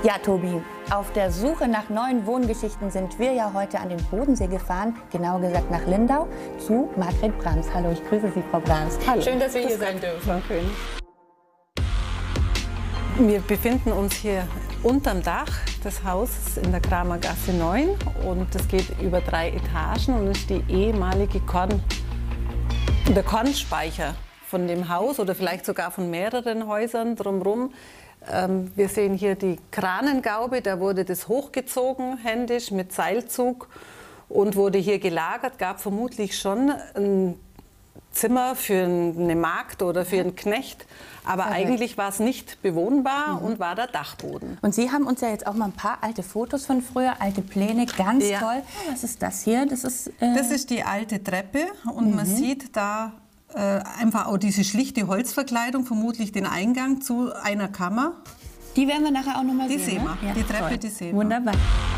Ja, Tobi, auf der Suche nach neuen Wohngeschichten sind wir ja heute an den Bodensee gefahren, genauer gesagt nach Lindau, zu Margret Brahms. Hallo, ich grüße Sie, Frau Brahms. Hallo. Schön, dass wir hier sein dürfen. Wir befinden uns hier unterm Dach des Hauses in der Kramergasse 9 und es geht über 3 Etagen und ist die ehemalige der Kornspeicher von dem Haus oder vielleicht sogar von mehreren Häusern drumherum. Wir sehen hier die Kranengaube, da wurde das hochgezogen, händisch mit Seilzug und wurde hier gelagert. Gab vermutlich schon ein Zimmer für eine Magd oder für einen Knecht, aber eigentlich war es nicht bewohnbar und war der Dachboden. Und Sie haben uns ja jetzt auch mal ein paar alte Fotos von früher, alte Pläne, ganz toll. Was ist das hier? Das ist die alte Treppe und man sieht da einfach auch diese schlichte Holzverkleidung, vermutlich den Eingang zu einer Kammer. Die werden wir nachher auch noch mal sehen. Die sehen wir, Ja, die Treppe, toll. die sehen wir. Wunderbar.